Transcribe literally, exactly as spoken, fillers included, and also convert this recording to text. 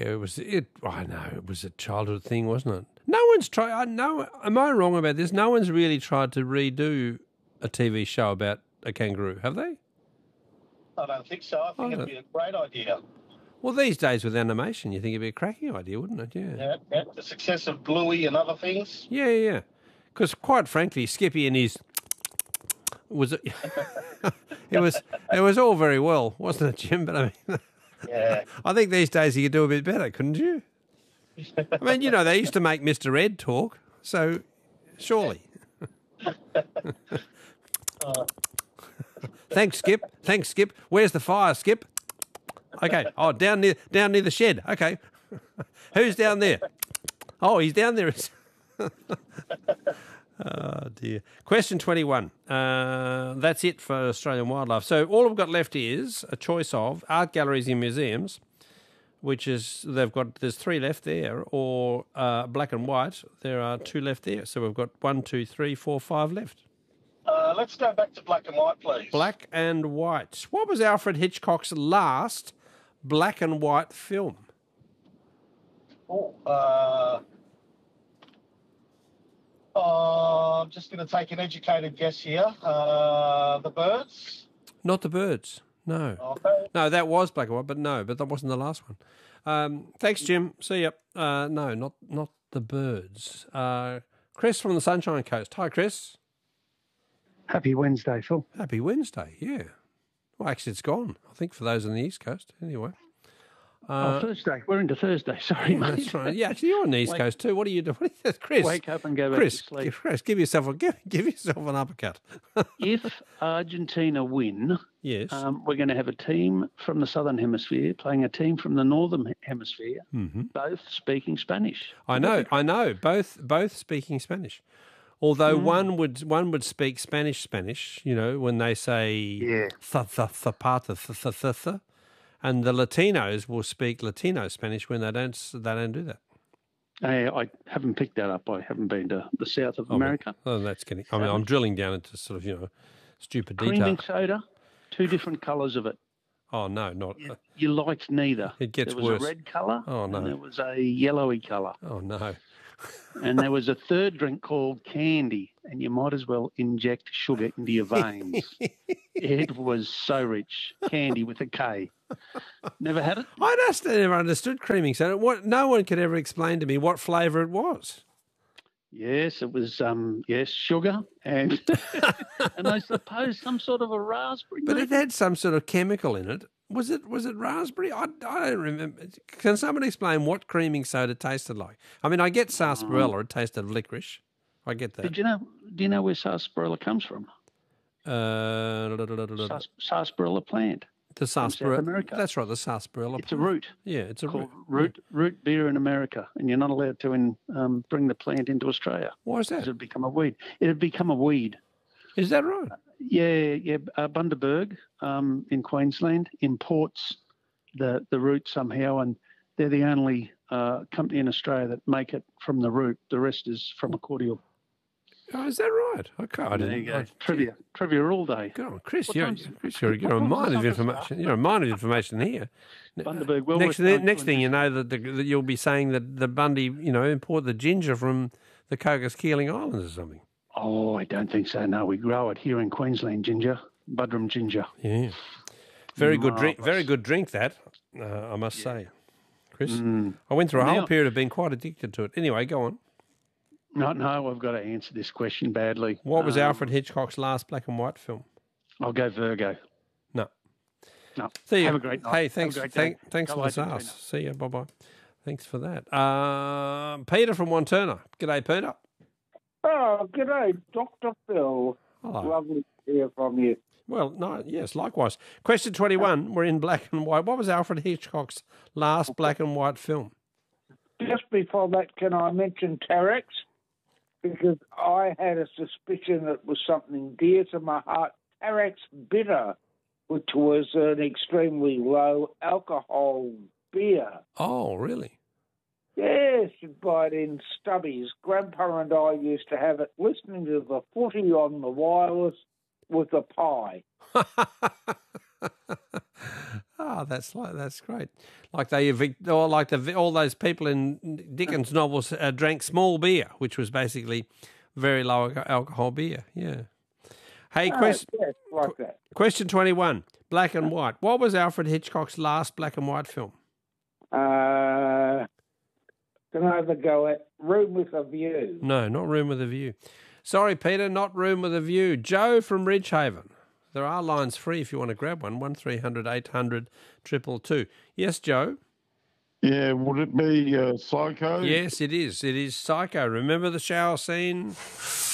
it was. It. I know it was a childhood thing, wasn't it? No one's tried. I know. Am I wrong about this? No one's really tried to redo a T V show about a kangaroo, have they? I don't think so. I think I it'd be a great idea. Well, these days with animation, you think it'd be a cracking idea, wouldn't it? Yeah. Yeah, yeah. The success of Bluey and other things. Yeah, yeah. Because quite frankly, Skippy and his was it was it was all very well, wasn't it, Jim? But I mean, yeah. I think these days you could do a bit better, couldn't you? I mean, you know, they used to make Mister Ed talk, so surely. uh. Thanks, Skip. Thanks, Skip. Where's the fire, Skip? Okay. Oh, down near down near the shed. Okay. Who's down there? Oh, he's down there. Oh, dear. Question twenty-one. Uh, that's it for Australian wildlife. So all we've got left is a choice of art galleries and museums, which is, they've got, there's three left there, or uh, black and white. There are two left there. So we've got one, two, three, four, five left. Uh, let's go back to black and white, please. Black and white. What was Alfred Hitchcock's last black and white film? Oh, uh, oh I'm just going to take an educated guess here. Uh, the Birds? Not The Birds, no. Okay. No, that was black and white, but no, but that wasn't the last one. Um, thanks, Jim. See ya. Uh, no, not not The Birds. Uh, Chris from the Sunshine Coast. Hi, Chris. Happy Wednesday, Phil. Happy Wednesday, yeah. Well, actually, it's gone, I think, for those on the East Coast, anyway. Uh, oh, Thursday. We're into Thursday. Sorry, yeah, mate. That's right. Yeah, actually, you're on the East Wake, Coast too. What are you doing? What are you, Chris? Wake up and go back Chris, to sleep. Chris, give yourself a give, give yourself an uppercut. If Argentina win, yes, um, we're going to have a team from the Southern Hemisphere playing a team from the Northern Hemisphere, mm-hmm. both speaking Spanish. I know, I know. Both both speaking Spanish. Although mm. one would one would speak Spanish Spanish, you know, when they say yeah. th th zapata th th th th, and the Latinos will speak Latino Spanish when they don't they don't do that. I, I haven't picked that up. I haven't been to the south of oh, America. Oh, that's getting. I mean, I'm drilling down into sort of you know stupid detail. Creaming soda, two different colours of it. Oh no, not. You, you liked neither. It gets worse. There was worse. a red colour. Oh no. And there was a yellowy colour. Oh no. And there was a third drink called Candy, and you might as well inject sugar into your veins. It was so rich. Candy with a K. Never had it? I just never understood creaming soda. What? No one could ever explain to me what flavour it was. Yes, it was, um, yes, sugar and and I suppose some sort of a raspberry. But maybe? it had some sort of chemical in it. Was it was it raspberry? I, I don't remember. Can someone explain what creaming soda tasted like? I mean, I get sarsaparilla. It tasted of licorice. I get that. Did you know? Do you know where sarsaparilla comes from? Uh, Sars- sarsaparilla plant. The sarsaparilla. South America. That's right. The sarsaparilla. It's a root. Yeah, it's a called root. Root root beer in America, and you're not allowed to in, um, bring the plant into Australia. Why is that? It'd become a weed. It'd become a weed. Is that right? Yeah, yeah. Uh, Bundaberg um, in Queensland imports the the root somehow, and they're the only uh, company in Australia that make it from the root. The rest is from a cordial. Oh, is that right? Okay, I there didn't. you go. I, trivia, trivia all day. Good on, Chris. What You're, time's- Chris, you're, you're a what mine time's of it information. You're a mine of information here. Bundaberg, well next, worth going next to thing and you know, that, the, that you'll be saying that the Bundy, you know, import the ginger from the Cocos Keeling Islands or something. Oh, I don't think so. No, we grow it here in Queensland, ginger, Budrum ginger. Yeah, very good drink. Marvellous. Very good drink. That uh, I must say, Chris. Mm. I went through a whole Now- period of being quite addicted to it. Anyway, go on. No, no, I've got to answer this question badly. What was Um, Alfred Hitchcock's last black and white film? I'll go Virgo. No. No. See you. Have a great night. Hey, Have a thanks. great Thank, day. thanks Go for the Argentina. sauce. See you. Bye bye. Thanks for that. Uh, Peter from Wanturna. G'day, Peter. Oh, g'day, Doctor Phil. Hello. Lovely to hear from you. Well, no, yes, likewise. Question twenty-one. We're in black and white. What was Alfred Hitchcock's last black and white film? Just before that, can I mention Terex? Because I had a suspicion it was something dear to my heart. Terex Bitter, which was an extremely low alcohol beer. Oh, really? Yes, you'd buy it in stubbies. Grandpa and I used to have it listening to the footy on the wireless with a pie. Ah, that's like that's great. Like they evict, or like the all those people in Dickens novels uh, drank small beer, which was basically very low alco- alcohol beer. Yeah. Hey, Oh, question yes, like that. question twenty-one. Black and white. What was Alfred Hitchcock's last black and white film? Uh, can I either go at Room with a View? No, not Room with a View. Sorry, Peter, not Room with a View. Joe from Ridgehaven. There are lines free if you want to grab one. One three hundred eight hundred triple two. Yes, Joe. Yeah, would it be uh, Psycho? Yes, it is. It is Psycho. Remember the shower scene?